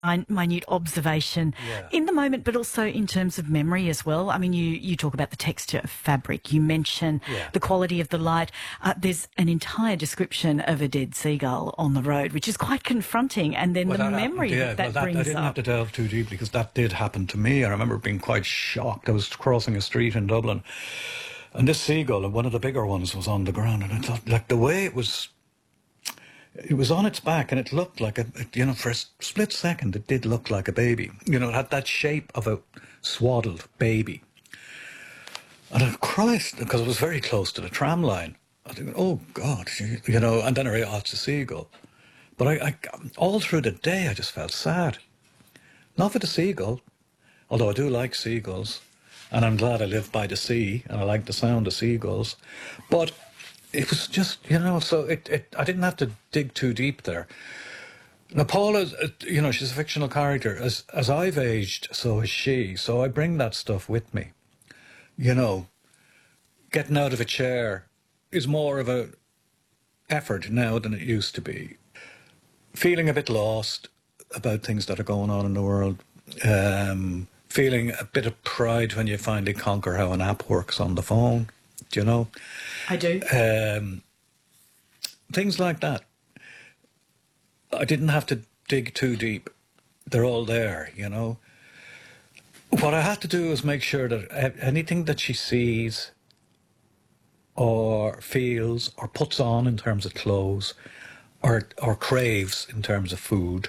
minute observation Yeah. in the moment, but also in terms of memory as well. I mean, you talk about the texture of fabric. You mention Yeah. the quality of the light. There's an entire description of a dead seagull on the road, which is quite confronting. And then Well, the that memory happened, yeah. that I brings didn't have up. to delve too deep because that did happen to me. I remember being quite shocked. I was crossing a street in Dublin, and this seagull, and one of the bigger ones, was on the ground, and I thought, like, the way it was on its back, and it looked like for a split second, it did look like a baby. You know, it had that shape of a swaddled baby. And I cried because it was very close to the tram line. I think, oh God, and then I realized, oh, it's a seagull. But I all through the day, I just felt sad. Not for the seagull, although I do like seagulls, and I'm glad I live by the sea, and I like the sound of seagulls. But it was just, so I didn't have to dig too deep there. Now, Paula, she's a fictional character. As I've aged, so has she. So I bring that stuff with me. Getting out of a chair is more of a effort now than it used to be. Feeling a bit lost about things that are going on in the world. Feeling a bit of pride when you finally conquer how an app works on the phone. Do you know? I do. Things like that. I didn't have to dig too deep. They're all there, What I had to do is make sure that anything that she sees or feels or puts on in terms of clothes or craves in terms of food,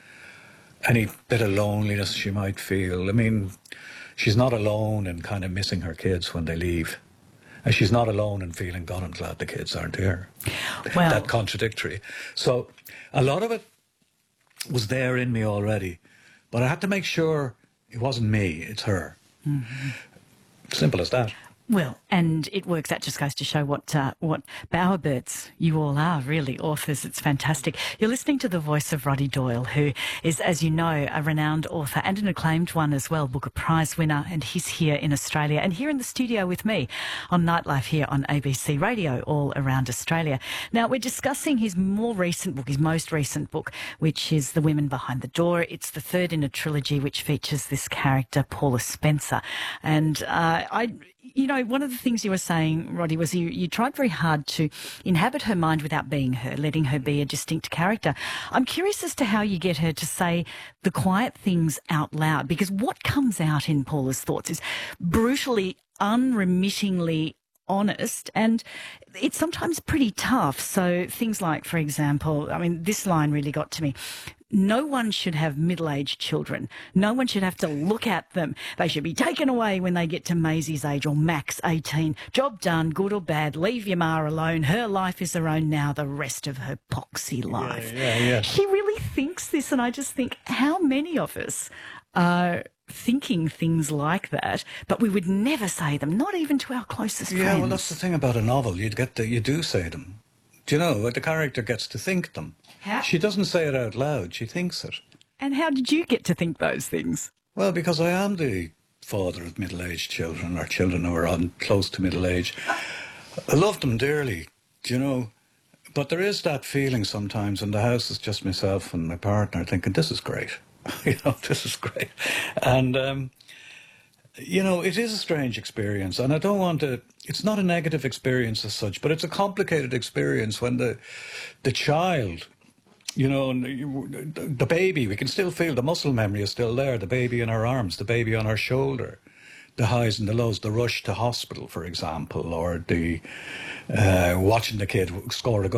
any bit of loneliness she might feel. I mean, she's not alone in kind of missing her kids when they leave. And she's not alone in feeling, God, I'm glad the kids aren't here. Well, That contradictory. So a lot of it was there in me already. But I had to make sure it wasn't me, it's her. Mm-hmm. Simple as that. Well, and it works. That just goes to show what bowerbirds you all are, really, authors. It's fantastic. You're listening to the voice of Roddy Doyle, who is, as you know, a renowned author and an acclaimed one as well, Booker Prize winner, and he's here in Australia and here in the studio with me on Nightlife here on ABC Radio all around Australia. Now, we're discussing his most recent book, which is The Women Behind the Door. It's the third in a trilogy which features this character, Paula Spencer. And one of the things you were saying, Roddy, was you tried very hard to inhabit her mind without being her, letting her be a distinct character. I'm curious as to how you get her to say the quiet things out loud, because what comes out in Paula's thoughts is brutally, unremittingly honest, and it's sometimes pretty tough. So things like, for example, I mean, this line really got to me. No one should have middle-aged children. No one should have to look at them. They should be taken away when they get to Maisie's age or Max 18. Job done, good or bad. Leave your ma alone. Her life is her own now, the rest of her poxy life. Yeah. She really thinks this, and I just think, how many of us are thinking things like that, but we would never say them, not even to our closest friends. Yeah, well, that's the thing about a novel. You do say them. Do you know, the character gets to think them. How? She doesn't say it out loud, she thinks it. And how did you get to think those things? Well, because I am the father of middle-aged children, or children who are on close to middle age. I love them dearly, do you know? But there is that feeling sometimes in the house, it's just myself and my partner thinking, this is great. This is great. And, it is a strange experience, and I don't want to... It's not a negative experience as such, but it's a complicated experience when the child, the baby, we can still feel the muscle memory is still there, the baby in our arms, the baby on our shoulder, the highs and the lows, the rush to hospital, for example, or the watching the kid score a goal